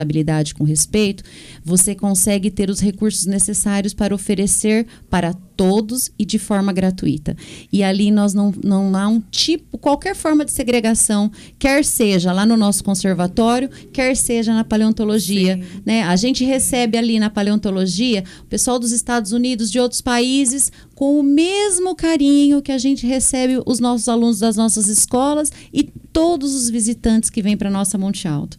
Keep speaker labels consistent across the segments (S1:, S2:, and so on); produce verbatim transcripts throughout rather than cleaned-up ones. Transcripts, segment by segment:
S1: habilidade com respeito, você consegue ter os recursos necessários para oferecer para todos e de forma gratuita. E ali nós não, não há um tipo, qualquer forma de segregação, quer seja lá no nosso conservatório, quer seja na paleontologia, né? A gente recebe ali na paleontologia o pessoal dos Estados Unidos, de outros países, com o mesmo carinho que a gente recebe os nossos alunos das nossas escolas e todos os visitantes que vêm para a nossa Monte Alto.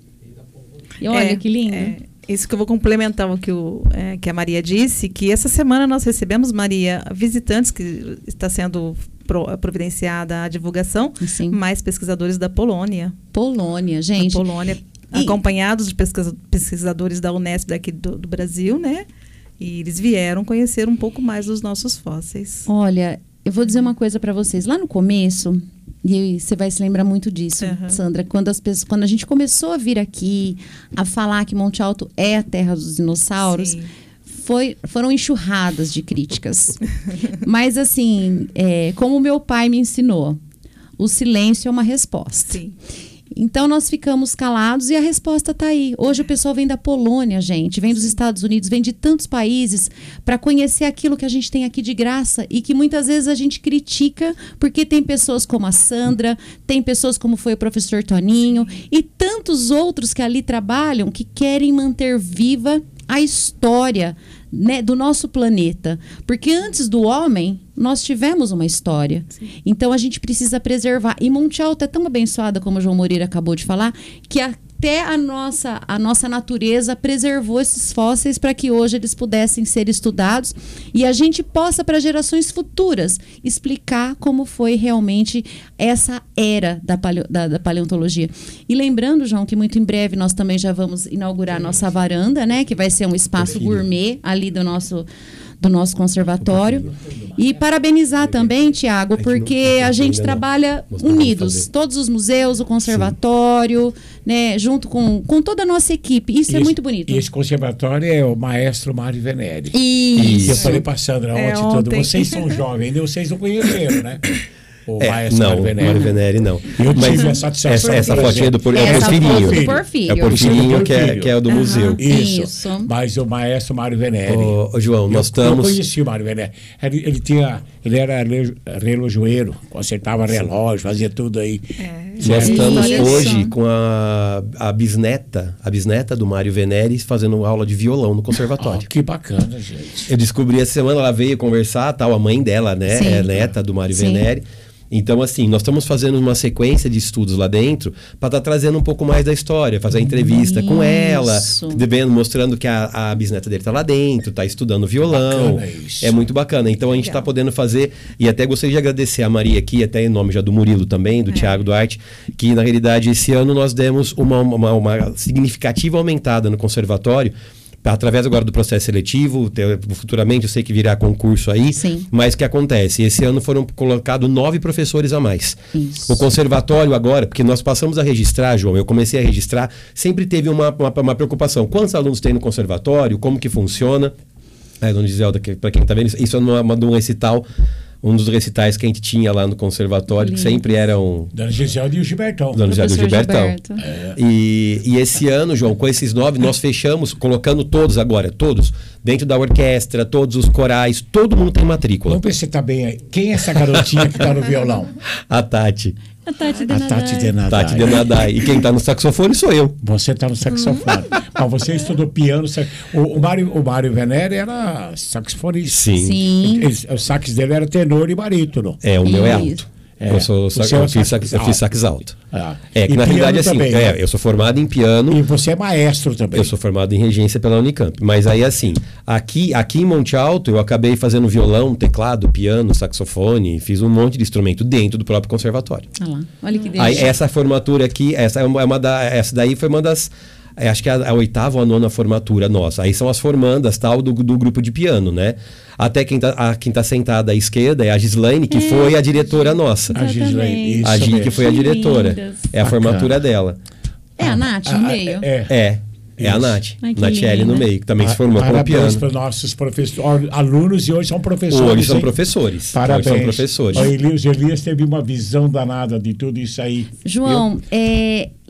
S1: E olha
S2: é,
S1: que lindo.
S2: É, isso que eu vou complementar o que, o, é, que a Maria disse, que essa semana nós recebemos, Maria, visitantes, que está sendo pro, providenciada a divulgação,
S1: Sim.
S2: mais pesquisadores da Polônia.
S1: Polônia, gente.
S2: Da Polônia, e, acompanhados de pesquisa, pesquisadores da Unesp daqui do, do Brasil, né? E eles vieram conhecer um pouco mais dos nossos fósseis.
S1: Olha, eu vou dizer uma coisa para vocês. Lá no começo... E você vai se lembrar muito disso, uhum. Sandra. Quando, as pessoas, quando a gente começou a vir aqui, a falar que Monte Alto é a terra dos dinossauros, foi, foram enxurradas de críticas. Mas, assim, é, como meu pai me ensinou, o silêncio é uma resposta.
S2: Sim.
S1: Então, nós ficamos calados e a resposta está aí. Hoje o pessoal vem da Polônia, gente, vem dos Estados Unidos, vem de tantos países para conhecer aquilo que a gente tem aqui de graça e que muitas vezes a gente critica porque tem pessoas como a Sandra, tem pessoas como foi o professor Toninho e tantos outros que ali trabalham que querem manter viva a história, né, do nosso planeta. Porque antes do homem, nós tivemos uma história. Sim. Então, a gente precisa preservar. E Monte Alto é tão abençoada, como o João Moreira acabou de falar, que até a nossa, a nossa natureza preservou esses fósseis para que hoje eles pudessem ser estudados e a gente possa, para gerações futuras, explicar como foi realmente essa era da, paleo, da, da paleontologia. E lembrando, João, que muito em breve nós também já vamos inaugurar a nossa varanda, né, que vai ser um espaço gourmet ali do nosso... do nosso conservatório. E parabenizar também, Tiago, porque a gente trabalha unidos. Todos os museus, o conservatório, né, junto com, com toda a nossa equipe. Isso, isso é muito bonito.
S3: E esse conservatório é o maestro Mário Venere.
S1: Isso.
S3: Eu falei para a Sandra
S2: é
S3: ontem,
S2: ontem.
S3: Todo, vocês são jovens, ainda vocês não conheceram, né? O
S4: é,
S3: maestro
S4: não,
S3: Mário Venere.
S4: Mário Venere não.
S3: Eu
S4: Mas
S3: tive a satisfação.
S4: Essa, essa fotinha do por, é o
S1: essa
S4: Porfirinho.
S1: foto do Porfírio.
S4: É o Porfirinho que é, que é o do
S1: uhum.
S4: museu.
S3: Isso.
S1: Isso.
S3: Mas o maestro Mário Venere.
S4: Ô, ô, João, nós
S3: eu,
S4: estamos...
S3: Eu conheci o Mário Venere. Ele, ele, tinha, ele era relojoeiro, consertava relógio, fazia tudo aí.
S2: É.
S4: Nós estamos
S1: Isso.
S4: hoje com a, a bisneta, a bisneta do Mário Venere fazendo aula de violão no conservatório.
S3: Oh, que bacana, gente.
S4: Eu descobri essa semana, ela veio conversar, tal, a mãe dela, né,
S1: Sim.
S4: é neta do Mário
S1: Sim.
S4: Venere. Então, assim, nós estamos fazendo uma sequência de estudos lá dentro para estar tá trazendo um pouco mais da história, fazer a entrevista
S1: isso.
S4: com ela, devendo, mostrando que a, a bisneta dele está lá dentro, está estudando violão. É muito bacana. Então, a gente está podendo fazer, e até gostaria de agradecer a Maria aqui, até em nome já do Murilo também, do é. Tiago Duarte, que na realidade esse ano nós demos uma, uma, uma significativa aumentada no conservatório, através agora do processo seletivo, futuramente eu sei que virá concurso aí,
S1: Sim.
S4: mas o que acontece? Esse ano foram colocados nove professores a mais.
S1: Isso.
S4: O conservatório agora, porque nós passamos a registrar, João, eu comecei a registrar, sempre teve uma, uma, uma preocupação. Quantos alunos tem no conservatório? Como que funciona? A dona Giselda, para quem está vendo, isso é uma, uma, um recital, um dos recitais que a gente tinha lá no conservatório, Lindo. Que sempre eram...
S3: Dona Giselda e o Gilbertão.
S4: Dona Giselda e o Gilbertão.
S3: É.
S4: E, e esse ano, João, com esses nove, nós fechamos, colocando todos agora, todos, dentro da orquestra, todos os corais, todo mundo tem matrícula.
S3: Vamos ver se tá bem aí. Quem é essa garotinha que tá no violão?
S4: A Tati.
S1: A Tati
S3: A Tati Denadai.
S4: Tati Denadai. E quem tá no saxofone sou eu.
S3: Você tá no saxofone. Mas você estudou piano. O, o, Mário, o Mário Venere era saxofonista.
S4: Sim.
S1: Sim.
S3: Ele, o sax dele era tenor e barítono.
S4: É, o meu é
S1: Isso.
S4: alto.
S3: É.
S4: Eu, sou,
S3: Você
S4: eu,
S3: é o
S4: fiz,
S3: sax
S4: sax, eu fiz sax alto.
S3: Ah.
S4: É que
S3: E
S4: na realidade assim,
S3: também,
S4: é,
S3: né?
S4: eu sou formado em piano.
S3: E você é maestro também.
S4: Eu sou formado em regência pela Unicamp. Mas aí assim, aqui, aqui em Monte Alto eu acabei fazendo violão, teclado, piano, saxofone, fiz um monte de instrumento dentro do próprio conservatório.
S1: Ah lá. Olha que delícia.
S4: Aí essa formatura aqui, essa é uma, é uma da, essa daí foi uma das, é, acho que é a, a oitava ou a nona formatura nossa. Aí são as formandas tal do, do grupo de piano, né? Até quem tá, a, quem tá sentada à esquerda é a Gislaine, que é, foi a diretora nossa.
S3: A Gislaine,
S4: a Gi, que foi a diretora.
S1: Lindas.
S4: É a formatura dela.
S1: É a Nath no meio?
S3: É.
S4: É. É a Nath.
S1: Ai, que
S4: Natiele no
S1: linda.
S4: meio, que também se formou como
S3: Parabéns
S4: piano.
S3: para os nossos professores, alunos e hoje são professores.
S4: Hoje são
S3: hein?
S4: professores.
S3: Parabéns.
S4: Hoje são professores.
S3: O Elias, Elias teve uma visão danada de tudo isso aí.
S1: João, é,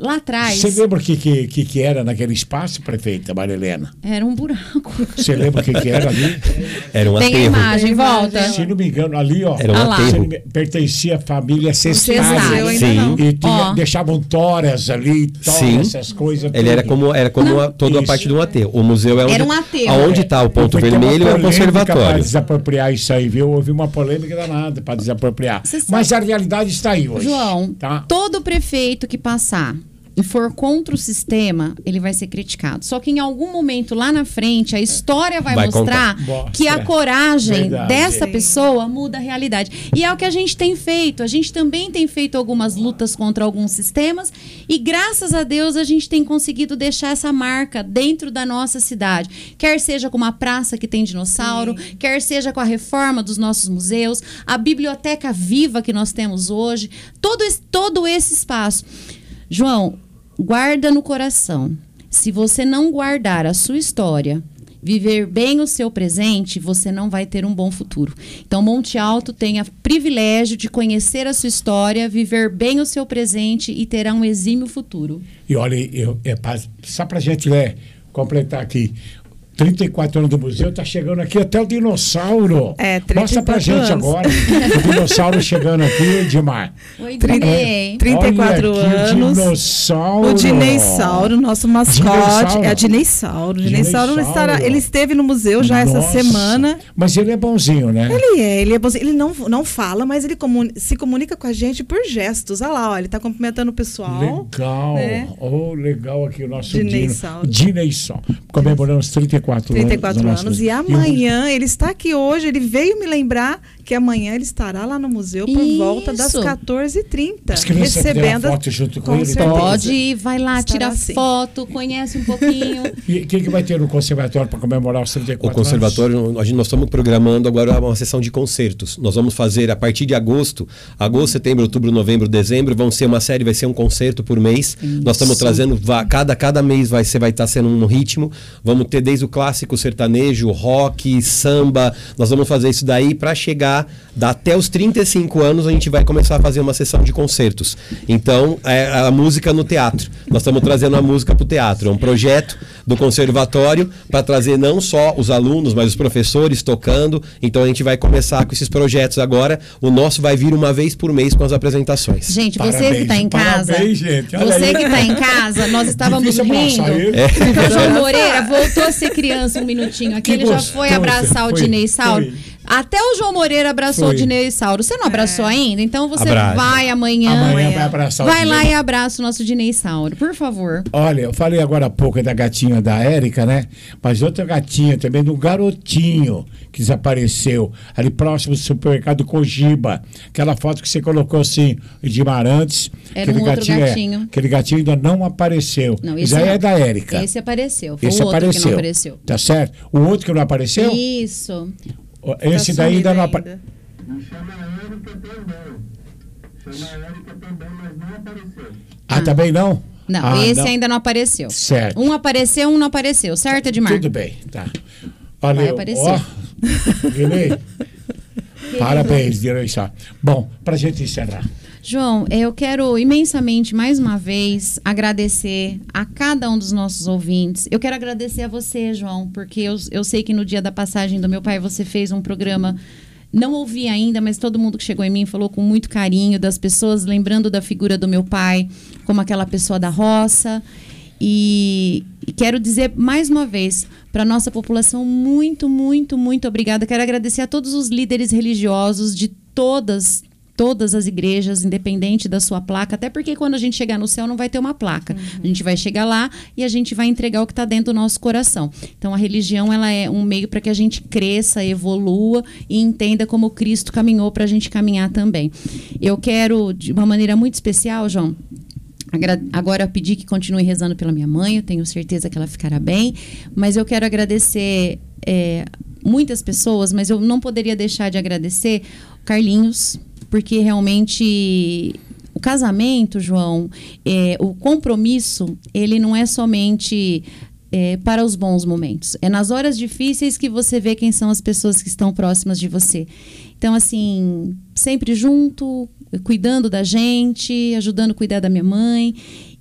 S1: lá atrás...
S3: Você lembra o que, que, que, que era naquele espaço, prefeita Maria Helena?
S1: Era um buraco.
S3: Você lembra o que, que era ali?
S4: Era um
S1: Tem a
S4: aterro.
S1: imagem, volta.
S3: Se não me engano, ali, ó,
S4: Era um
S1: Ah lá.
S4: aterro.
S3: pertencia à família
S1: Cestário.
S3: Cestário.
S2: ainda
S4: Sim.
S2: não.
S3: E tinha,
S1: Ó.
S3: deixavam toras ali, toras,
S4: Sim.
S3: essas coisas.
S4: Ele era
S3: tudo.
S4: como, era como a, toda a
S3: Isso.
S4: parte de um aterro. O museu é onde,
S1: Era um aterro.
S4: aonde está o ponto
S3: Foi ter uma
S4: vermelho é o
S3: polêmica para
S4: conservatório.
S3: desapropriar isso aí, viu? Houve uma polêmica danada para desapropriar.
S1: Você sabe-
S3: Mas a realidade está aí hoje.
S1: João,
S3: Tá?
S1: todo prefeito que passar e for contra o sistema, ele vai ser criticado. Só que em algum momento lá na frente, a história vai,
S4: Vai
S1: mostrar
S3: contar.
S1: que a
S3: Mostra.
S1: coragem
S3: Verdade.
S1: dessa
S2: Sim.
S1: pessoa muda a realidade. E é o que a gente tem feito. A gente também tem feito algumas lutas contra alguns sistemas e graças a Deus a gente tem conseguido deixar essa marca dentro da nossa cidade. Quer seja com uma praça que tem dinossauro,
S2: Sim.
S1: quer seja com a reforma dos nossos museus, a biblioteca viva que nós temos hoje, todo esse, todo esse espaço. João, guarda no coração. Se você não guardar a sua história, viver bem o seu presente, você não vai ter um bom futuro. Então, Monte Alto tem o privilégio de conhecer a sua história, viver bem o seu presente e terá um exímio futuro.
S3: E olha, eu, é, pra- só para a gente né, completar aqui. trinta e quatro anos do museu, tá chegando aqui até o dinossauro.
S2: É, trinta e
S3: Mostra pra
S2: quatro
S3: gente
S2: anos.
S3: agora. O dinossauro chegando aqui, Edmar.
S1: Oi,
S2: Trinta-
S1: Dinei.
S2: trinta e quatro
S3: Olha aqui
S2: anos.
S3: O dinossauro.
S2: O Dineissauro, nosso mascote,
S3: Dineissauro.
S2: é a Dineissauro. O Dineissauro
S3: Dineissauro.
S2: estará, ele esteve no museu já essa
S3: Nossa.
S2: semana.
S3: Mas ele é bonzinho, né?
S2: Ele é, ele é bonzinho. Ele não, não fala, mas ele comuni- se comunica com a gente por gestos. Olha lá, ó, ele tá cumprimentando o pessoal.
S3: Legal.
S2: né?
S3: Oh, legal aqui o nosso
S2: Dineissauro.
S3: Dino. Dineissauro. Comemoramos trinta e quatro anos.
S2: trinta e quatro
S3: do nosso
S2: anos. E
S3: museu.
S2: amanhã, ele está aqui hoje, ele veio me lembrar que amanhã ele estará lá no museu por
S1: Isso.
S2: volta das quatorze e trinta.
S3: As crianças
S2: Recebendo.
S3: tiram foto junto com
S2: com
S3: ele,
S2: certeza.
S1: Pode ir, vai lá,
S2: Estará
S1: tira
S2: assim.
S1: foto, conhece um pouquinho.
S3: E o que, que vai ter no conservatório para comemorar os trinta e
S4: O
S3: quatro
S4: conservatório, a gente, nós estamos programando agora uma sessão de concertos. Nós vamos fazer a partir de agosto, agosto, setembro, outubro, novembro, dezembro, vão ser uma série, vai ser um concerto por mês. Nós estamos trazendo, va- cada, cada mês vai ser, vai estar sendo um ritmo. Vamos ter desde o clássico sertanejo, rock, samba. Nós vamos fazer isso daí para chegar, dá até os trinta e cinco anos, a gente vai começar a fazer uma sessão de concertos. Então, é a música no teatro. Nós estamos trazendo a música para o teatro. É um projeto do conservatório para trazer não só os alunos, mas os professores tocando. Então, a gente vai começar com esses projetos agora. O nosso vai vir uma vez por mês com as apresentações.
S1: Gente, você
S3: Parabéns,
S1: que está em casa,
S3: parabéns, gente. Olha
S1: você
S3: aí.
S1: que está em casa, nós estávamos
S3: Difícil
S1: rindo.
S3: abraçar ele.
S4: É.
S1: O João Moreira voltou a ser criança um minutinho aqui.
S3: Que
S1: Ele já
S3: gostoso.
S1: foi abraçar o
S3: Foi,
S1: Dineissauro.
S3: foi.
S1: Até o João Moreira abraçou
S3: Foi.
S1: o Dineissauro. Você não abraçou ainda? Então você
S4: Abraço.
S1: vai amanhã.
S3: Amanhã vai abraçar o
S1: Vai lá
S3: Dinei.
S1: e abraça o nosso Dineissauro, por favor.
S3: Olha, eu falei agora há pouco da gatinha da Érica, né? Mas outra gatinha também, do garotinho que desapareceu, ali próximo do supermercado Cogiba. Aquela foto que você colocou assim, de Marantes.
S1: Era
S3: aquele
S1: um outro
S3: é-
S1: gatinho.
S3: aquele gatinho ainda não apareceu.
S1: Não,
S3: Isso aí
S1: não.
S3: é da Érica.
S1: Esse apareceu. Foi
S3: Esse
S1: o outro
S3: apareceu.
S1: que não apareceu.
S3: Tá certo? O outro que não apareceu?
S1: Isso.
S3: Esse
S2: Tá
S3: daí ainda não
S2: sumido
S3: apareceu.
S5: Chama a Érica também. Chama a Érica também, mas não apareceu.
S3: Ah, também não?
S1: Não,
S3: Ah,
S1: esse
S3: não.
S1: ainda não apareceu.
S3: Certo.
S1: Um apareceu, um não apareceu. Certo, Edmar?
S3: Tudo bem, tá. Olha,
S1: Vai
S3: eu-
S1: aparecer.
S3: ó, Guilherme, parabéns, direção. Bom, pra gente encerrar.
S1: João, eu quero imensamente, mais uma vez, agradecer a cada um dos nossos ouvintes. Eu quero agradecer a você, João, porque eu, eu sei que no dia da passagem do meu pai você fez um programa, não ouvi ainda, mas todo mundo que chegou em mim falou com muito carinho das pessoas, lembrando da figura do meu pai, como aquela pessoa da roça. E, e quero dizer mais uma vez para a nossa população, muito, muito, muito obrigada. Quero agradecer a todos os líderes religiosos de todas todas as igrejas, independente da sua placa, até porque quando a gente chegar no céu não vai ter uma placa. Uhum. A gente vai chegar lá e a gente vai entregar o que está dentro do nosso coração. Então a religião ela é um meio para que a gente cresça, evolua e entenda como Cristo caminhou para a gente caminhar também. Eu quero, de uma maneira muito especial, João, agora eu pedi que continue rezando pela minha mãe, eu tenho certeza que ela ficará bem, mas eu quero agradecer é, muitas pessoas, mas eu não poderia deixar de agradecer o Carlinhos, porque realmente o casamento, João, é, o compromisso, ele não é somente é, para os bons momentos. É nas horas difíceis que você vê quem são as pessoas que estão próximas de você. Então, assim, sempre junto, cuidando da gente, ajudando a cuidar da minha mãe.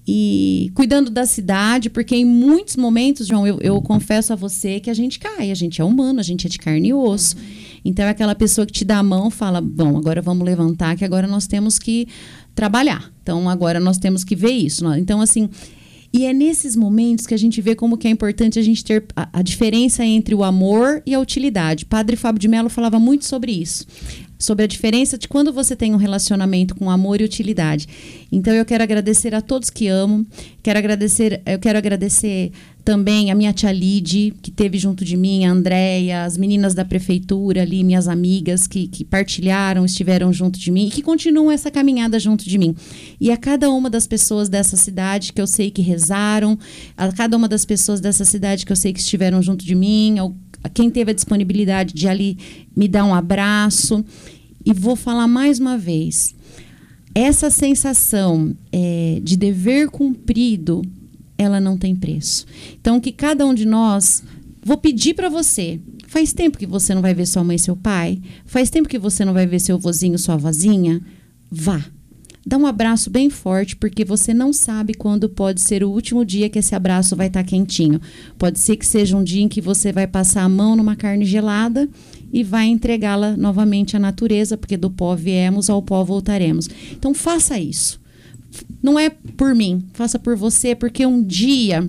S1: e cuidando da cidade, porque em muitos momentos, João, eu, eu confesso a você que a gente cai, a gente é humano, a gente é de carne e osso. Então é aquela pessoa que te dá a mão, fala, bom, agora vamos levantar, que agora nós temos que trabalhar. Então agora nós temos que ver isso. Então assim, e é nesses momentos que a gente vê como que é importante a gente ter a, a diferença entre o amor e a utilidade. Padre Fábio de Mello falava muito sobre isso. Sobre a diferença de quando você tem um relacionamento com amor e utilidade. Então eu quero agradecer a todos que amam. Quero agradecer, eu quero agradecer também a minha tia Lide, que esteve junto de mim, a Andréia, as meninas da prefeitura ali, minhas amigas que, que partilharam, estiveram junto de mim e que continuam essa caminhada junto de mim. E a cada uma das pessoas dessa cidade que eu sei que rezaram, a cada uma das pessoas dessa cidade que eu sei que estiveram junto de mim, ao quem teve a disponibilidade de ali me dar um abraço. E vou falar mais uma vez, essa sensação é, de dever cumprido, ela não tem preço. Então, que cada um de nós, vou pedir para você, faz tempo que você não vai ver sua mãe e seu pai? Faz tempo que você não vai ver seu vozinho, sua vozinha? Vá. Dá um abraço bem forte, porque você não sabe quando pode ser o último dia que esse abraço vai estar quentinho. Pode ser que seja um dia em que você vai passar a mão numa carne gelada e vai entregá-la novamente à natureza, porque do pó viemos, ao pó voltaremos. Então faça isso. Não é por mim, faça por você, porque um dia,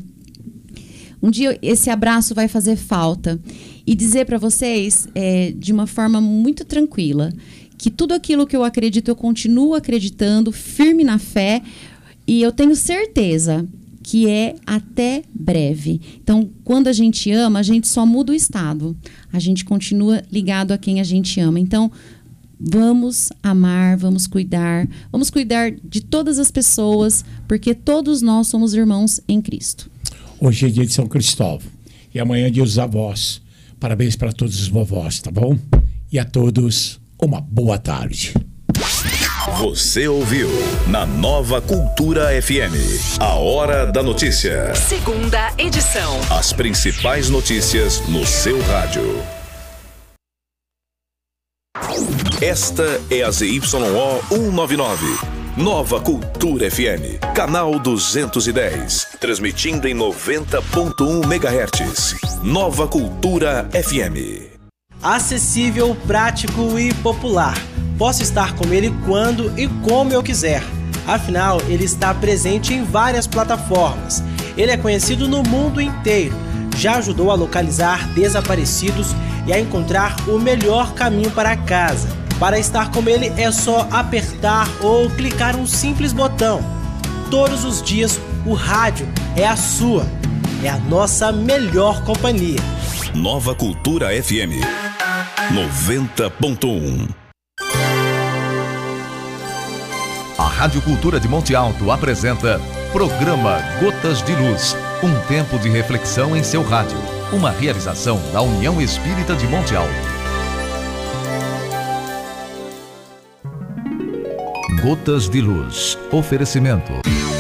S1: um dia esse abraço vai fazer falta. E dizer para vocês, é, de uma forma muito tranquila, que tudo aquilo que eu acredito, eu continuo acreditando, firme na fé, e eu tenho certeza que é até breve. Então, quando a gente ama, a gente só muda o estado. A gente continua ligado a quem a gente ama. Então, vamos amar, vamos cuidar, vamos cuidar de todas as pessoas, porque todos nós somos irmãos em Cristo.
S3: Hoje é dia de São Cristóvão e amanhã é dia dos avós. Parabéns para todos os vovós, tá bom? E a todos, uma boa tarde.
S6: Você ouviu na Nova Cultura F M, a Hora da Notícia.
S7: Segunda edição.
S6: As principais notícias no seu rádio. Esta é a Z Y O cento e noventa e nove. Nova Cultura F M, canal duzentos e dez, transmitindo em noventa ponto um megahertz. Nova Cultura F M.
S8: Acessível, prático e popular. Posso estar com ele quando e como eu quiser. Afinal, ele está presente em várias plataformas. Ele é conhecido no mundo inteiro. Já ajudou a localizar desaparecidos e a encontrar o melhor caminho para casa. Para estar com ele é só apertar ou clicar um simples botão. Todos os dias o rádio é a sua, é a nossa melhor companhia.
S6: Nova Cultura F M noventa ponto um.
S9: A Rádio Cultura de Monte Alto apresenta Programa Gotas de Luz, um tempo de reflexão em seu rádio. Uma realização da União Espírita de Monte Alto. Gotas de Luz. Oferecimento.